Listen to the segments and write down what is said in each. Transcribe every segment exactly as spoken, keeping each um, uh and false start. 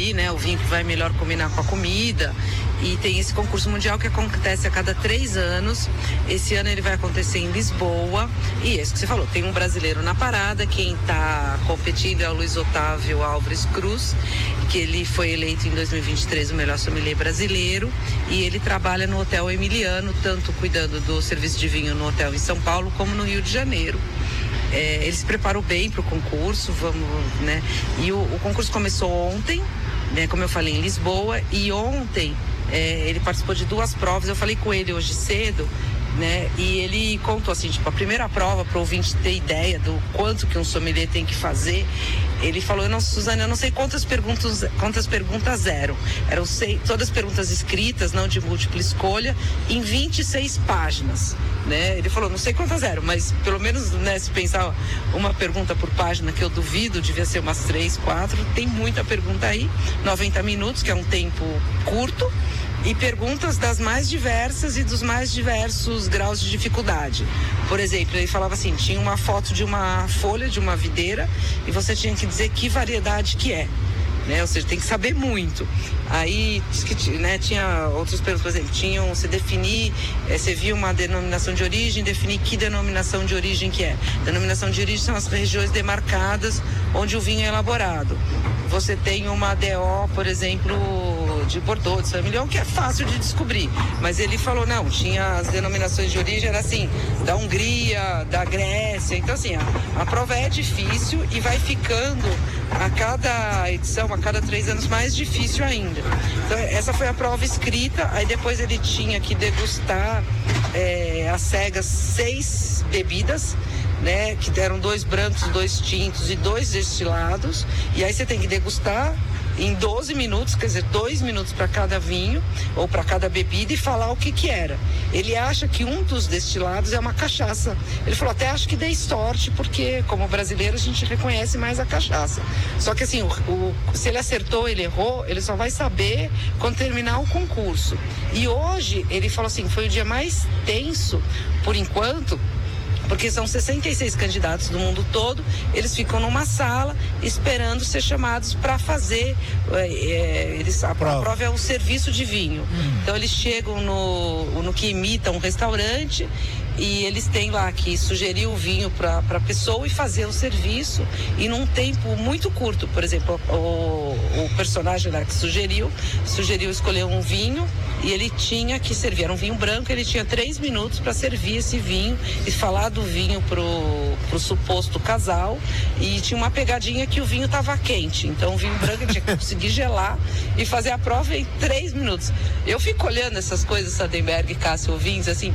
escolhi, né, o vinho que vai melhor combinar com a comida. E tem esse concurso mundial que acontece a cada três anos. Esse ano ele vai acontecer em Lisboa. E é isso que você falou, tem um brasileiro na parada. Quem está competindo é o Luiz Otávio Álvares Cruz, que ele foi eleito em dois mil e vinte e três o melhor sommelier brasileiro. E ele trabalha no Hotel Emiliano, tanto cuidando do serviço de vinho no hotel em São Paulo, como no Rio de Janeiro. É, ele se preparou bem para o concurso, vamos, né? E o, o concurso começou ontem, né? Como eu falei, em Lisboa. E ontem é, ele participou de duas provas. Eu falei com ele hoje cedo, né? E ele contou assim, tipo, a primeira prova, para o ouvinte ter ideia do quanto que um sommelier tem que fazer. Ele falou, eu não, Suzana, eu não sei quantas perguntas, quantas perguntas eram. Eram sei, todas perguntas escritas, não de múltipla escolha, em vinte e seis páginas, né? Ele falou, não sei quantas eram, mas pelo menos, né, se pensar uma pergunta por página, que eu duvido, devia ser umas três, quatro, tem muita pergunta aí, noventa minutos, que é um tempo curto, e perguntas das mais diversas e dos mais diversos graus de dificuldade. Por exemplo, ele falava assim, tinha uma foto de uma folha de uma videira e você tinha que dizer que variedade que é, né? Ou seja, tem que saber muito. Aí, né, tinha outras perguntas, por exemplo, tinham, se definir, eh, você viu uma denominação de origem, definir que denominação de origem que é. Denominação de origem são as regiões demarcadas onde o vinho é elaborado. Você tem uma D O, por exemplo, de Bordeaux, de Saint-Emilion, que é fácil de descobrir. Mas ele falou, não, tinha as denominações de origem, era assim, da Hungria, da Grécia. Então, assim, a, a prova é difícil e vai ficando a cada edição, a cada três anos, mais difícil ainda. Então, essa foi a prova escrita, aí depois ele tinha que degustar é, às cegas seis bebidas, né, que deram dois brancos, dois tintos e dois destilados, e aí você tem que degustar em doze minutos, quer dizer, dois minutos para cada vinho ou para cada bebida e falar o que que era. Ele acha que um dos destilados é uma cachaça. Ele falou, até acho que dei sorte, porque como brasileiro a gente reconhece mais a cachaça. Só que assim, o, o, se ele acertou, ele errou, ele só vai saber quando terminar o concurso. E hoje, ele falou assim, foi o dia mais tenso, por enquanto, porque são sessenta e seis candidatos do mundo todo, eles ficam numa sala esperando ser chamados para fazer, é, eles, a, prova. a prova é o serviço de vinho. Hum. Então eles chegam no, no que imita um restaurante e eles têm lá que sugerir o vinho para a pessoa e fazer o serviço, e num tempo muito curto. Por exemplo, o, o personagem lá que sugeriu, sugeriu escolher um vinho e ele tinha que servir, era um vinho branco, ele tinha três minutos para servir esse vinho e falar do vinho pro, pro suposto casal, e tinha uma pegadinha que o vinho estava quente, então o vinho branco ele tinha que conseguir gelar e fazer a prova em três minutos. Eu fico olhando essas coisas, Sardenberg, Cássio, ouvintes, assim,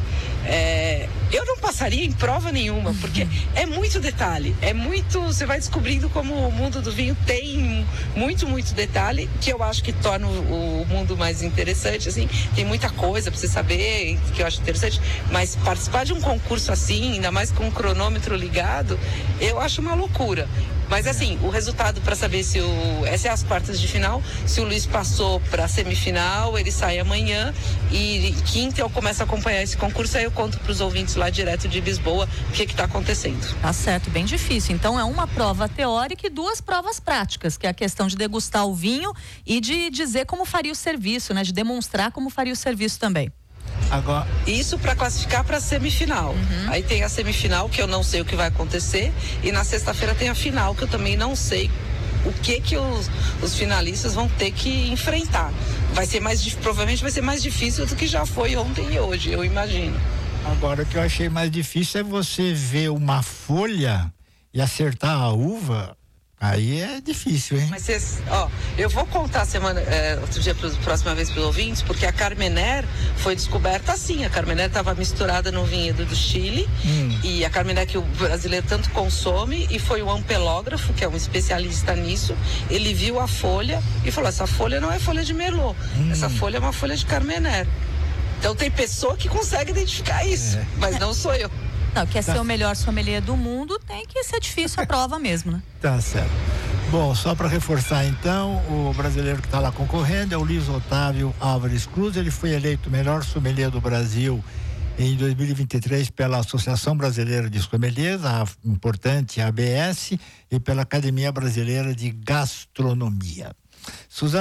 é, eu não passaria em prova nenhuma, porque é muito detalhe, é muito, você vai descobrindo como o mundo do vinho tem muito, muito detalhe, que eu acho que torna o, o mundo mais interessante, assim, tem muita coisa pra você saber, que eu acho interessante, mas participar de um concurso assim, ainda mais com o cronômetro ligado, eu acho uma loucura. Mas assim, o resultado para saber se o... Essa é as quartas de final, se o Luiz passou para a semifinal, ele sai amanhã, e quinta eu começo a acompanhar esse concurso, aí eu conto para os ouvintes lá direto de Lisboa o que que tá acontecendo. Tá certo, bem difícil. Então é uma prova teórica e duas provas práticas, que é a questão de degustar o vinho e de dizer como faria o serviço, né? De demonstrar como faria o serviço também. Agora, isso para classificar para a semifinal. Uhum. Aí tem a semifinal, que eu não sei o que vai acontecer, e na sexta-feira tem a final, que eu também não sei o que que os, os finalistas vão ter que enfrentar. Vai ser mais, provavelmente vai ser mais difícil do que já foi ontem e hoje, eu imagino. Agora, o que eu achei mais difícil é você ver uma folha e acertar a uva. Aí é difícil, hein? Mas vocês, ó, eu vou contar semana, é, outro dia, pra, próxima vez para os ouvintes, porque a Carmener foi descoberta assim. A Carmener estava misturada no vinhedo do Chile, hum. e a Carmener que o brasileiro tanto consome, e foi o ampelógrafo, que é um especialista nisso, ele viu a folha e falou, essa folha não é folha de Merlot, hum. essa folha é uma folha de Carmener. Então tem pessoa que consegue identificar isso, é. mas não sou eu. Não, quer tá. ser o melhor sommelier do mundo, tem que ser difícil a prova mesmo, né? Tá certo. Bom, só para reforçar então, o brasileiro que está lá concorrendo é o Luiz Otávio Álvares Cruz. Ele foi eleito o melhor sommelier do Brasil em dois mil e vinte e três pela Associação Brasileira de Sommeliers, a importante A B S, e pela Academia Brasileira de Gastronomia. Suzana